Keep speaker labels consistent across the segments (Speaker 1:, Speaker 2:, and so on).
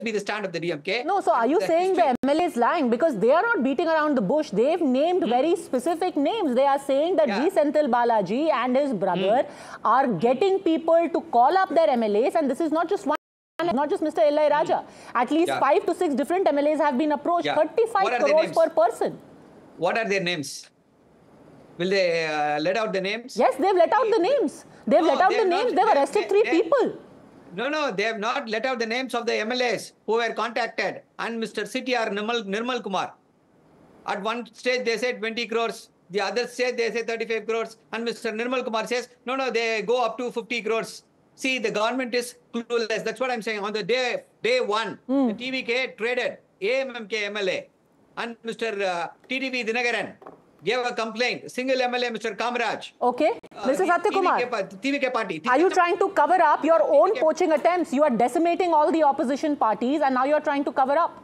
Speaker 1: be the stand of the DMK.
Speaker 2: No, so are you saying the MLA is lying? Because they are not beating around the bush. They've named very specific names. They are saying that G. Senthil Balaji and his brother are getting people to call up their MLAs, and this is not just one. Not just Mr. L.I. Raja. At least 5 to 6 different MLAs have been approached. 35 crores per person.
Speaker 1: What are their names? Will they let out the names?
Speaker 2: Yes, they've let out the names. They've let out the names. They've arrested 3 people.
Speaker 1: No, they have not let out the names of the MLAs who were contacted and Mr. CTR Nirmal Kumar. At one stage they said 20 crores. The other stage they say 35 crores. And Mr. Nirmal Kumar says, no, they go up to 50 crores. See, the government is clueless. That's what I'm saying. On the day one, the TVK traded AMMK MLA and Mr. TTV Dinagaran gave a complaint. Single MLA, Mr. Kamaraj.
Speaker 2: Okay. Mr. Satyakumar,
Speaker 1: TVK party.
Speaker 2: Are you trying to cover up your own poaching attempts? You are decimating all the opposition parties and now you're trying to cover up.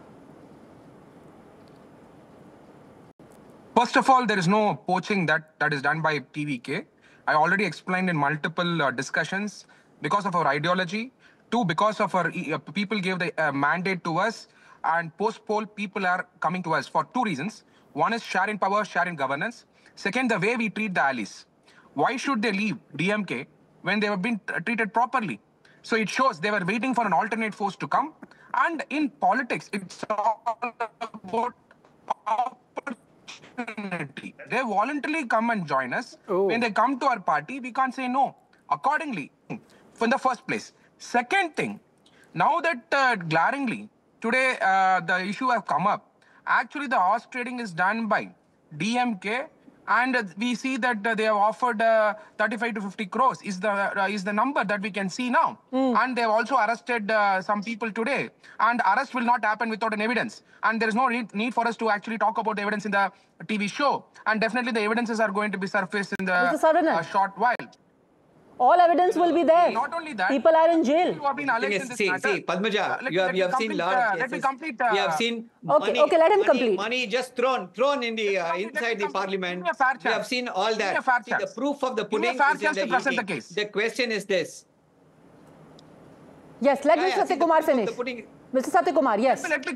Speaker 3: First of all, there is no poaching that is done by TVK. I already explained in multiple discussions. Because of our ideology, 2, because of our people gave the mandate to us, and post-poll people are coming to us for 2 reasons. One is share in power, share in governance. Second, the way we treat the allies. Why should they leave DMK when they have been treated properly? So it shows they were waiting for an alternate force to come. And in politics, it's all about opportunity. They voluntarily come and join us. When they come to our party, we can't say no. Accordingly, in the first place. Second thing, now that glaringly, today the issue has come up, actually the horse trading is done by DMK, and we see that they have offered 35 to 50 crores is the number that we can see now. And they have also arrested some people today. And arrest will not happen without an evidence. And there is no need for us to actually talk about the evidence in the TV show. And definitely the evidences are going to be surfaced in the short while.
Speaker 2: All evidence will be there.
Speaker 3: Not only that,
Speaker 2: people are in jail.
Speaker 1: See, Padmaja, you have seen lot of cases.
Speaker 3: Let me complete.
Speaker 1: We have seen
Speaker 2: let him complete.
Speaker 1: Money just thrown in the inside the parliament. We have seen all that. See, the proof of the pudding is in the eating. The question is this.
Speaker 2: Yes, let Mr. Satyakumar finish. Mr. Satyakumar, yes.
Speaker 3: Let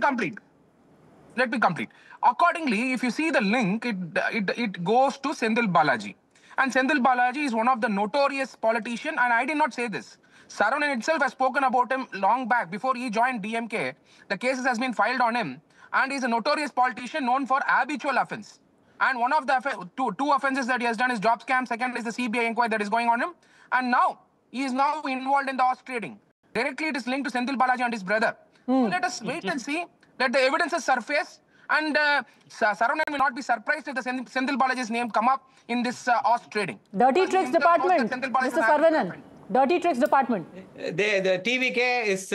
Speaker 3: me complete. Accordingly, if you see the link, it goes to Senthil Balaji. And Senthil Balaji is one of the notorious politicians, and I did not say this. Saravanan itself has spoken about him long back. Before he joined DMK, the cases has been filed on him, and he's a notorious politician known for habitual offense. And one of the two offenses that he has done is job scam. Second is the CBI inquiry that is going on him. And now, he is now involved in the horse trading. Directly, it is linked to Senthil Balaji and his brother. So let us wait and see. Let the evidences surface. And Saravanan will not be surprised if the Senthil Balaji's name come up in this horse trading.
Speaker 2: Dirty Tricks Department, Mr. Saravanan. Dirty Tricks Department.
Speaker 1: The TVK is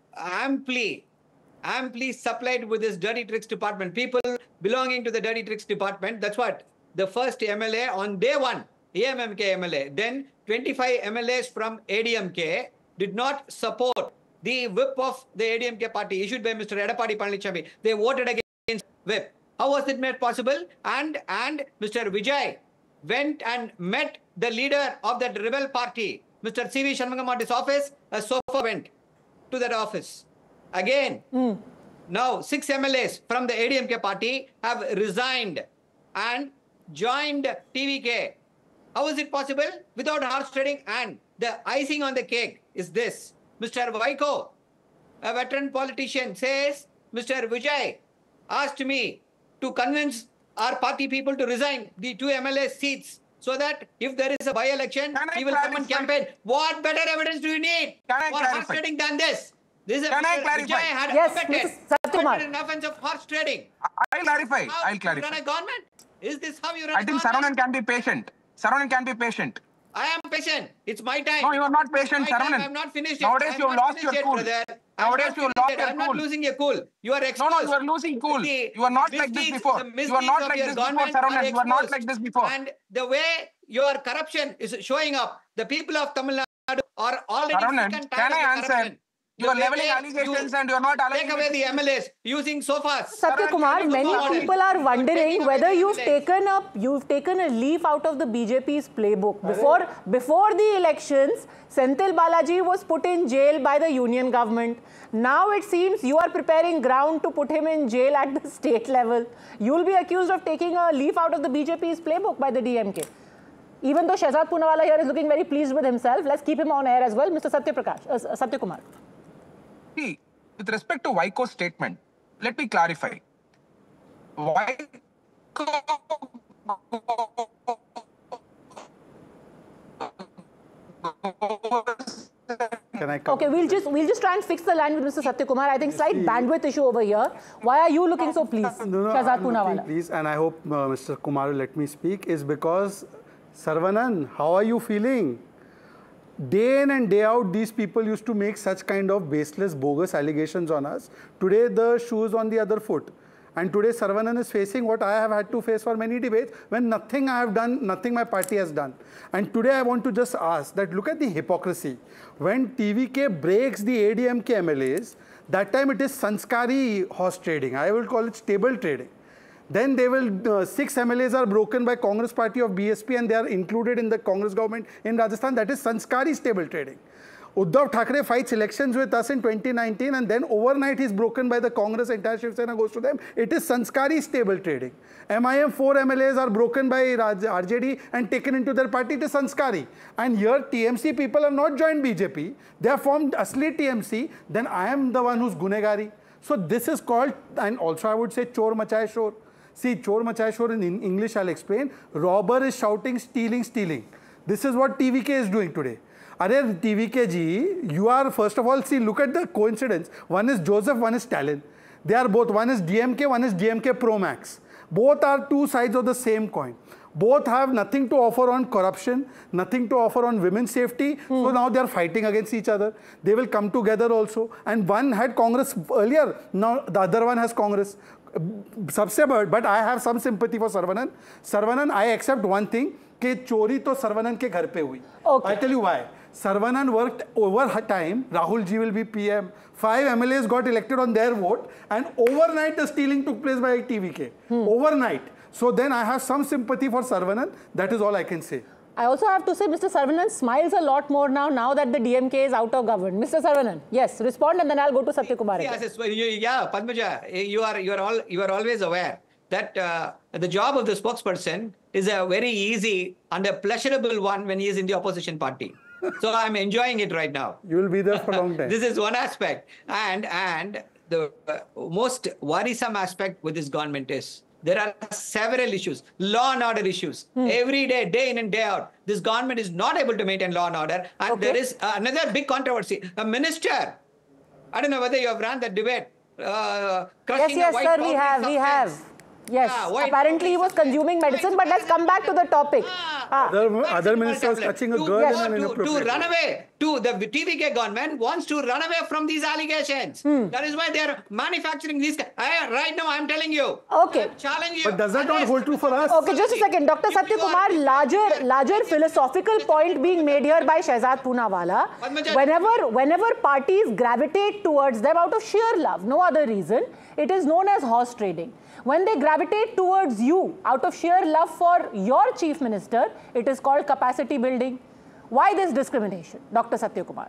Speaker 1: amply supplied with this Dirty Tricks Department. People belonging to the Dirty Tricks Department. That's what the first MLA on day one, AMMK MLA. Then 25 MLAs from ADMK did not support the whip of the ADMK party issued by Mr. Edappadi Palaniswamy. They voted against whip. How was it made possible? And Mr. Vijay went and met the leader of that rebel party, Mr. C.V. Shanmugam, at his office. A sofa went to that office. Again, now 6 MLAs from the ADMK party have resigned and joined TVK. How is it possible? Without horse trading. And the icing on the cake is this. Mr. Vaiko, a veteran politician, says, Mr. Vijay asked me to convince our party people to resign the 2 MLA seats so that if there is a by-election, he will come and campaign. What better evidence do you need for horse trading than this? This is Vijay had committed an offense of horse trading.
Speaker 3: I'll clarify.
Speaker 1: How you run a government? Is this how you run a government?
Speaker 3: I think Saravanan can be patient. Saravanan can be patient.
Speaker 1: I am patient. It's my time.
Speaker 3: No, you are not patient, Saravanan.
Speaker 1: I'm not finished yet.
Speaker 3: Nowadays, you have lost your cool. Nowadays, you have lost your cool.
Speaker 1: I'm not losing your cool. You are exposed.
Speaker 3: No, you are losing cool. You are not like this before. You are not like this before, Saravanan. You are not like this before.
Speaker 1: And the way your corruption is showing up, the people of Tamil Nadu are already
Speaker 3: Saravanan, can I answer? You are leveling allegations and you are not allowing.
Speaker 1: Take away the MLAs using sofas.
Speaker 2: Satya Kumar, many people are wondering whether you've taken a leaf out of the BJP's playbook. Before the elections, Senthil Balaji was put in jail by the union government. Now it seems you are preparing ground to put him in jail at the state level. You will be accused of taking a leaf out of the BJP's playbook by the DMK. Even though Shehzad Poonawalla here is looking very pleased with himself, let's keep him on air as well. Mr. Satya Kumar.
Speaker 3: See, with respect to Vaiko's statement, let me clarify.
Speaker 2: Okay, we'll just try and fix the line with Mr. Satya Kumar. I think slight bandwidth issue over here. Why are you looking so pleased, Shehzad Poonawalla?
Speaker 4: Please, and I hope Mr. Kumar will let me speak, is because Saravanan, how are you feeling? Day in and day out, these people used to make such kind of baseless, bogus allegations on us. Today, the shoe is on the other foot. And today, Saravanan is facing what I have had to face for many debates, when nothing I have done, nothing my party has done. And today, I want to just ask that look at the hypocrisy. When TVK breaks the ADMK MLAs, that time it is sanskari horse trading. I will call it stable trading. Then they will, 6 MLAs are broken by Congress party of BSP and they are included in the Congress government in Rajasthan. That is sanskari stable trading. Uddhav Thackeray fights elections with us in 2019 and then overnight he's broken by the Congress, entire Shiv Sena goes to them. It is sanskari stable trading. MIM 4 MLAs are broken by RJD and taken into their party. It is sanskari. And here TMC people have not joined BJP. They have formed Asli TMC. Then I am the one who's gunegari. So this is called, and also I would say chor machaye shor. See, chor machaye shor in English I'll explain. Robber is shouting, stealing, stealing. This is what TVK is doing today. Are TVK ji, you are, first of all, see, look at the coincidence. One is Joseph, one is Stalin. They are both, one is DMK, one is DMK Pro Max. Both are two sides of the same coin. Both have nothing to offer on corruption, nothing to offer on women's safety. So now they are fighting against each other. They will come together also. And one had Congress earlier, now the other one has Congress. But I have some sympathy for Saravanan. Saravanan, I accept one thing, that chori to Saravanan ke ghar pe hui.
Speaker 2: Okay.
Speaker 4: I tell you why. Saravanan worked over her time. Rahul ji will be PM. 5 MLAs got elected on their vote. And overnight the stealing took place by TVK. Overnight. So then I have some sympathy for Saravanan. That is all I can say.
Speaker 2: I also have to say Mr. Saravanan smiles a lot more now that the DMK is out of government. Mr. Saravanan, yes, respond and then I'll go to Satya Kumar.
Speaker 1: Yes, yeah, Padmaja, you are always aware that the job of the spokesperson is a very easy and a pleasurable one when he is in the opposition party. So I'm enjoying it right now.
Speaker 4: You will be there for a long time.
Speaker 1: This is one aspect. And the most worrisome aspect with this government is there are several issues, law and order issues. Every day, day in and day out, this government is not able to maintain law and order. And there is another big controversy. A minister, I don't know whether you have run that debate.
Speaker 2: Yes, sir, we have. Yes, apparently he was consuming medicine, but let's come back to the topic.
Speaker 4: Other ministers touching a girl in an inappropriate
Speaker 1: to run away. The TVK government wants to run away from these allegations. That is why they are manufacturing these. Right now, I'm telling you.
Speaker 2: Okay.
Speaker 1: Challenge you.
Speaker 4: But does that not hold true for us?
Speaker 2: Okay, just a second. Dr. Satya Kumar, larger philosophical point being made here by Shehzad Poonawalla. Whenever parties gravitate towards them out of sheer love, no other reason, it is known as horse trading. When they gravitate towards you out of sheer love for your chief minister, it is called capacity building. Why this discrimination, Dr. Satya Kumar?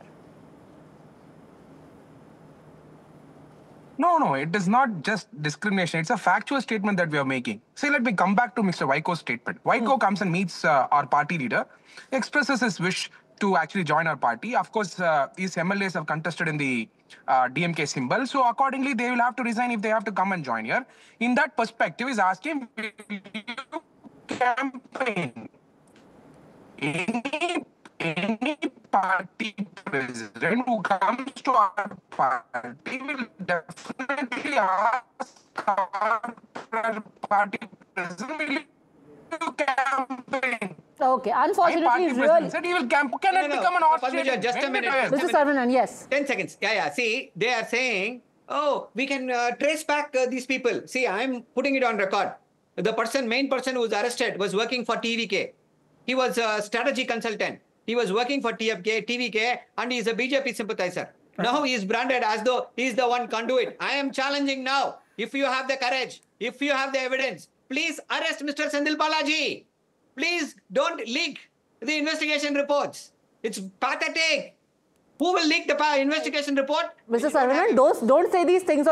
Speaker 3: No, it is not just discrimination. It's a factual statement that we are making. See, let me come back to Mr. Vaiko's statement. Vaiko comes and meets our party leader, expresses his wish to actually join our party. Of course, these MLAs have contested in the DMK symbol. So accordingly, they will have to resign if they have to come and join here. In that perspective, he's asking, will you campaign? Any party president who comes to our party will definitely ask our party president, will you campaign?
Speaker 2: Okay, unfortunately, really.
Speaker 3: Said he will cannot become an Australian.
Speaker 1: Just a minute.
Speaker 2: Mr. Saravanan, yes.
Speaker 1: 10 seconds. Yeah. See, they are saying, oh, we can trace back these people. See, I'm putting it on record. The main person who was arrested was working for TVK. He was a strategy consultant. He was working for TVK, and he is a BJP sympathizer. Now he is branded as though he is the one conduit. I am challenging now. If you have the courage, if you have the evidence, please arrest Mr. Senthil Balaji. Please don't leak the investigation reports. It's pathetic. Who will leak the investigation report?
Speaker 2: Mr. Saravanan, don't say these things